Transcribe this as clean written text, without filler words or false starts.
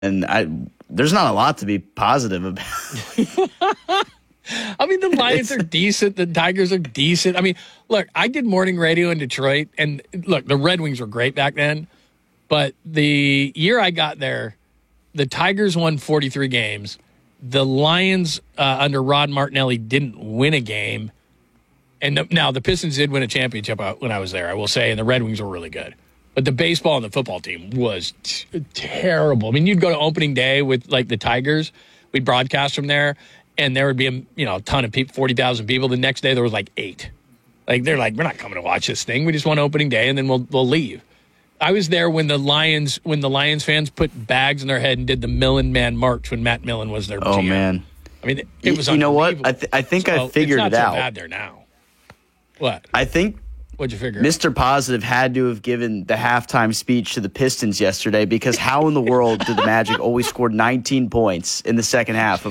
And there's not a lot to be positive about. I mean, the Lions are decent. The Tigers are decent. I mean, look, I did morning radio in Detroit, and look, the Red Wings were great back then. But the year I got there, the Tigers won 43 games. The Lions under Rod Martinelli didn't win a game. And now the Pistons did win a championship when I was there, I will say, and the Red Wings were really good. But the baseball and the football team was terrible. I mean, you'd go to opening day with, like, the Tigers. We'd broadcast from there, and there would be a ton of people, 40,000 people. The next day there was like 8. Like, they're like, we're not coming to watch this thing. We just want opening day, and then we'll leave. I was there when the Lions fans put bags in their head and did the Millen Man March when Matt Millen was their GM. Oh, man. I mean, it was You know what? unbelievable. I think I figured it out. It's not so bad there now. What? I think What'd you figure out? Mr. Positive had to have given the halftime speech to the Pistons yesterday, because how in the world did the Magic always score 19 points in the second half